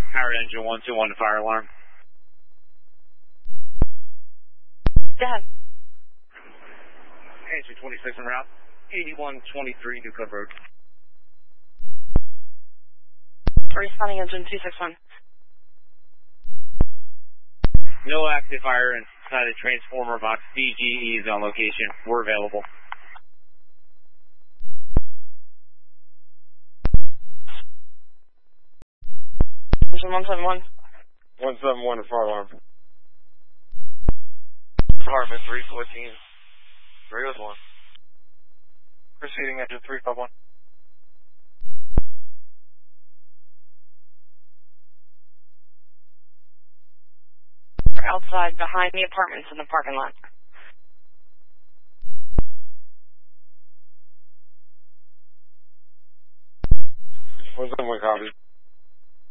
Powered engine 121 to fire alarm. Dad. Engine 26 en route. 8123 New Code Road. Responding engine 261. No active fire inside the transformer box. DGE is on location. We're available. Engine 171. 171 to fire alarm. Department 314. 301. Proceeding engine 351. Outside behind the apartments in the parking lot. 171 copy.